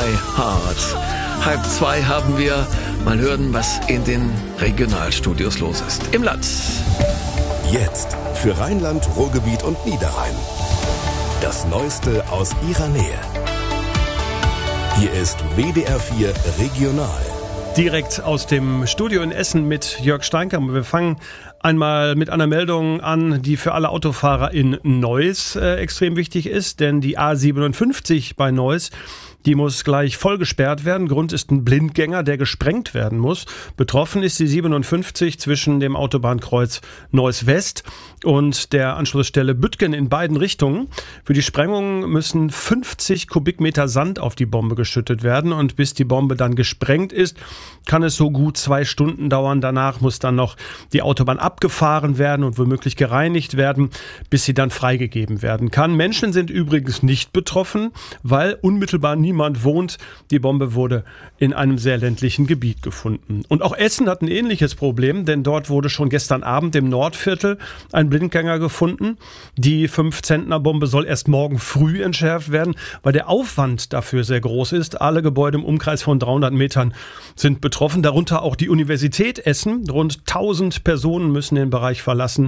Try Hard. 1:30 haben wir. Mal hören, was in den Regionalstudios los ist. Im Land. Jetzt für Rheinland, Ruhrgebiet und Niederrhein. Das Neueste aus ihrer Nähe. Hier ist WDR 4 Regional. Direkt aus dem Studio in Essen mit Jörg Steinkamp. Wir fangen einmal mit einer Meldung an, die für alle Autofahrer in Neuss extrem wichtig ist. Denn die A57 bei Neuss, die muss gleich voll gesperrt werden. Grund ist ein Blindgänger, der gesprengt werden muss. Betroffen ist die 57 zwischen dem Autobahnkreuz Neuss West und der Anschlussstelle Büttgen in beiden Richtungen. Für die Sprengung müssen 50 Kubikmeter Sand auf die Bombe geschüttet werden. Und bis die Bombe dann gesprengt ist, kann es so gut 2 Stunden dauern. Danach muss dann noch die Autobahn abgefahren werden und womöglich gereinigt werden, bis sie dann freigegeben werden kann. Menschen sind übrigens nicht betroffen, weil unmittelbar niemand wohnt. Die Bombe wurde in einem sehr ländlichen Gebiet gefunden. Und auch Essen hat ein ähnliches Problem, denn dort wurde schon gestern Abend im Nordviertel ein Blindgänger gefunden. Die 5-Zentner-Bombe soll erst morgen früh entschärft werden, weil der Aufwand dafür sehr groß ist. Alle Gebäude im Umkreis von 300 Metern sind betroffen, darunter auch die Universität Essen. Rund 1000 Personen müssen den Bereich verlassen.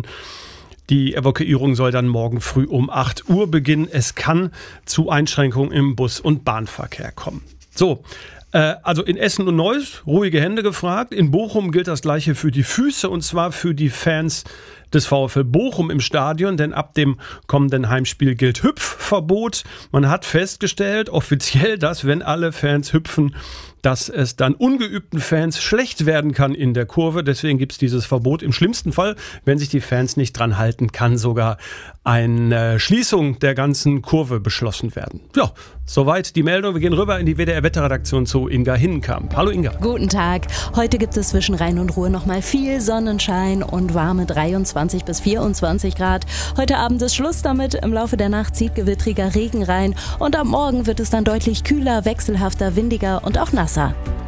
Die Evakuierung soll dann morgen früh um 8 Uhr beginnen. Es kann zu Einschränkungen im Bus- und Bahnverkehr kommen. So, also in Essen und Neuss, ruhige Hände gefragt. In Bochum gilt das Gleiche für die Füße, und zwar für die Fans des VfL Bochum im Stadion, denn ab dem kommenden Heimspiel gilt Hüpfverbot. Man hat festgestellt, offiziell, dass wenn alle Fans hüpfen, dass es dann ungeübten Fans schlecht werden kann in der Kurve. Deswegen gibt es dieses Verbot. Im schlimmsten Fall, wenn sich die Fans nicht dran halten, kann sogar eine Schließung der ganzen Kurve beschlossen werden. Ja, soweit die Meldung. Wir gehen rüber in die WDR-Wetterredaktion zu Inga Hinnenkamp. Hallo Inga. Guten Tag. Heute gibt es zwischen Rhein und Ruhr nochmal viel Sonnenschein und warme 23 bis 24 Grad. Heute Abend ist Schluss damit. Im Laufe der Nacht zieht gewittriger Regen rein. Und am Morgen wird es dann deutlich kühler, wechselhafter, windiger und auch nasser.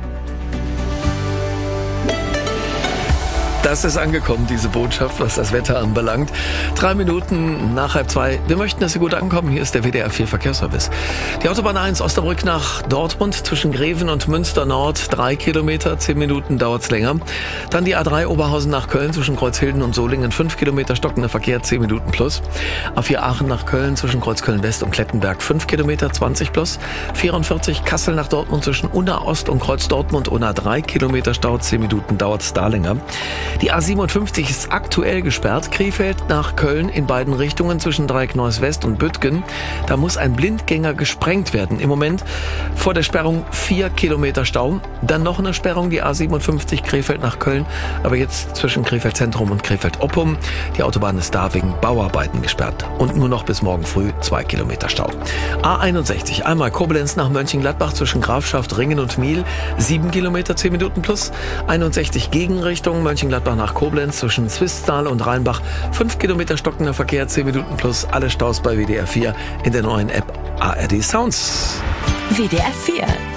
Das ist angekommen, diese Botschaft, was das Wetter anbelangt. 3 Minuten nach 1:30. Wir möchten, dass Sie gut ankommen. Hier ist der WDR 4 Verkehrsservice. Die Autobahn 1 Osnabrück nach Dortmund zwischen Greven und Münster Nord 3 Kilometer, 10 Minuten dauert's länger. Dann die A3 Oberhausen nach Köln zwischen Kreuzhilden und Solingen 5 Kilometer stockender Verkehr, 10 Minuten plus. A4 Aachen nach Köln zwischen Kreuzköln West und Klettenberg 5 Kilometer, 20 plus. 44 Kassel nach Dortmund zwischen Unna Ost und Kreuz Dortmund, Unna 3 Kilometer Stau, 10 Minuten dauert's da länger. Die A57 ist aktuell gesperrt. Krefeld nach Köln in beiden Richtungen zwischen Dreieck Neuss West und Büttgen. Da muss ein Blindgänger gesprengt werden. Im Moment vor der Sperrung 4 Kilometer Stau. Dann noch eine Sperrung, die A57 Krefeld nach Köln. Aber jetzt zwischen Krefeld Zentrum und Krefeld Oppum. Die Autobahn ist da wegen Bauarbeiten gesperrt. Und nur noch bis morgen früh 2 Kilometer Stau. A61 einmal Koblenz nach Mönchengladbach zwischen Grafschaft, Ringen und Miel. 7 Kilometer, 10 Minuten plus. 61 Gegenrichtung Mönchengladbach nach Koblenz zwischen Zwisttal und Rheinbach. 5 Kilometer stockender Verkehr, 10 Minuten plus. Alle Staus bei WDR 4 in der neuen App ARD Sounds. WDR 4